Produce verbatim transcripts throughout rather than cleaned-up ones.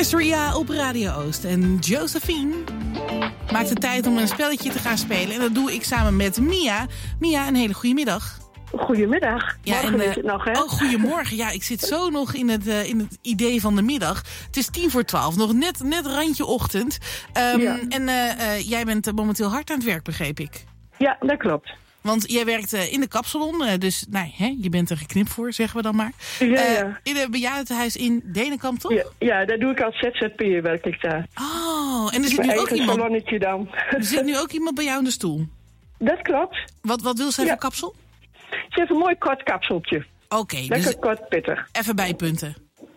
is Ria op Radio Oost. En Josephine maakt de tijd om een spelletje te gaan spelen. En dat doe ik samen met Mia. Mia, een hele goede middag. Goedemiddag. Ja, Morgen en, uh, is het nog, hè? Oh, goedemorgen. Ja, ik zit zo nog in het, uh, in het idee van de middag. Het is tien voor twaalf, nog net, net randje ochtend. Um, ja. En uh, uh, jij bent momenteel hard aan het werk, begreep ik. Ja, dat klopt. Want jij werkt uh, in de kapsalon, uh, dus nou, hè, je bent er geknipt voor, zeggen we dan maar. Ja, uh, ja. In een bejaardentehuis in Denenkamp, toch? Ja, ja, dat doe ik als Z Z P'er, werk ik daar. Oh, en er zit nu ook iemand... salonnetje dan. Er zit nu ook iemand bij jou in de stoel. Dat klopt. Wat, wat wil ze ja. voor kapsel? Ze heeft een mooi kort kapseltje. Oké, okay, lekker dus kort pittig. Even bijpunten.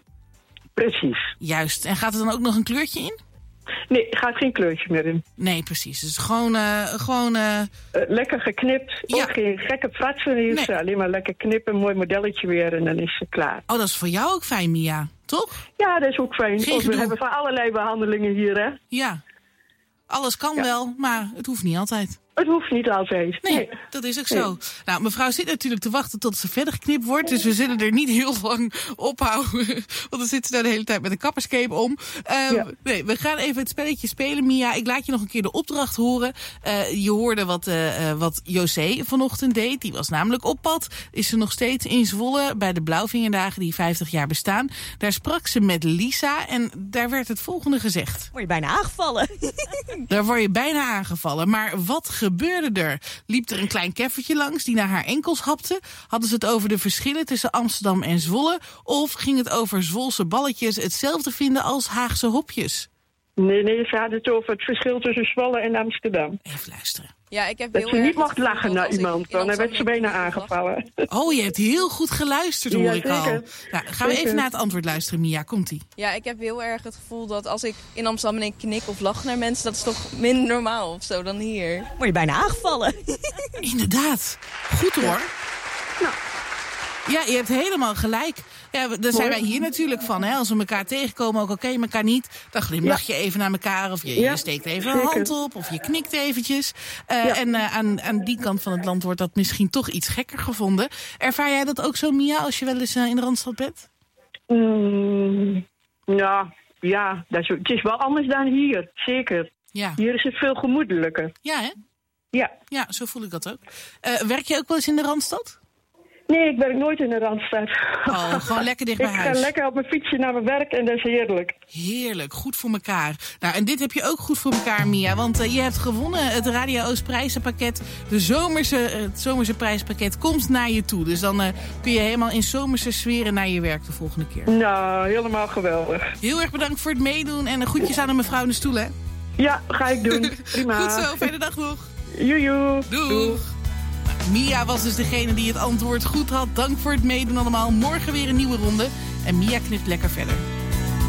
Precies. Juist. En gaat er dan ook nog een kleurtje in? Nee, er gaat geen kleurtje meer in. Nee, precies. Dus gewoon... Uh, gewoon uh... Uh, lekker geknipt. Ja. Ook geen gekke fratsen. Nee. Alleen maar lekker knippen, een mooi modelletje weer en dan is ze klaar. Oh, dat is voor jou ook fijn, Mia. Toch? Ja, dat is ook fijn. Geen ook, we gedoe. hebben van allerlei behandelingen hier, hè? Ja. Alles kan ja. wel, maar het hoeft niet altijd. Het hoeft niet altijd. Nee, nee. dat is ook zo. Nee. Nou, mevrouw zit natuurlijk te wachten tot ze verder geknipt wordt. Dus we zullen er niet heel lang ophouden. Want dan zit ze daar de hele tijd met een kapperscape om. Um, ja. Nee, we gaan even het spelletje spelen, Mia. Ik laat je nog een keer de opdracht horen. Uh, je hoorde wat, uh, wat José vanochtend deed. Die was namelijk op pad. Is ze nog steeds in Zwolle bij de Blauwvingerdagen die vijftig jaar bestaan. Daar sprak ze met Lisa en daar werd het volgende gezegd. Word je bijna aangevallen. Daar word je bijna aangevallen. Maar wat gebeurde er? Liep er een klein keffertje langs die naar haar enkels hapte? Hadden ze het over de verschillen tussen Amsterdam en Zwolle? Of ging het over Zwolse balletjes hetzelfde vinden als Haagse hopjes? Nee, nee, ze hadden het over het verschil tussen Zwolle en Amsterdam. Even luisteren. Ja, ik heb dat heel ze erg niet mocht lachen naar iemand, want dan werd ze bijna aangevallen. Oh, je hebt heel goed geluisterd, hoor ja, ik al. Nou, gaan we zeker. even naar het antwoord luisteren, Mia. Komt-ie? Ja, ik heb heel erg het gevoel dat als ik in Amsterdam en ik knik of lach naar mensen, dat is toch minder normaal of zo dan hier. Word je bijna aangevallen. Inderdaad. Goed hoor. Ja. Nou. Ja, je hebt helemaal gelijk. Ja, daar zijn wij hier natuurlijk van. Hè? Als we elkaar tegenkomen, ook al ken je elkaar niet, dan glimlach je ja. even naar elkaar. Of je, ja, je steekt even zeker. een hand op. Of je knikt eventjes. Uh, ja. En uh, aan, aan die kant van het land wordt dat misschien toch iets gekker gevonden. Ervaar jij dat ook zo, Mia, als je wel eens uh, in de Randstad bent? Mm, ja, ja dat is, het is wel anders dan hier. Zeker. Ja. Hier is het veel gemoedelijker. Ja, hè? Ja. Ja, zo voel ik dat ook. Uh, werk je ook wel eens in de Randstad? Nee, ik werk nooit in de Randstad. Oh, gewoon lekker dicht bij ik huis. Ik ga lekker op mijn fietsje naar mijn werk en dat is heerlijk. Heerlijk, goed voor elkaar. Nou, en dit heb je ook goed voor elkaar, Mia. Want uh, je hebt gewonnen het Radio Oost prijzenpakket. De zomerse, uh, het zomerse prijspakket komt naar je toe. Dus dan uh, kun je helemaal in zomerse sferen naar je werk de volgende keer. Nou, helemaal geweldig. Heel erg bedankt voor het meedoen. En groetjes aan de mevrouw in de stoel, hè? Ja, ga ik doen. Prima. Goed zo, fijne dag nog. Joejoe. Doeg. Doeg. Mia was dus degene die het antwoord goed had. Dank voor het meedoen allemaal. Morgen weer een nieuwe ronde. En Mia knipt lekker verder.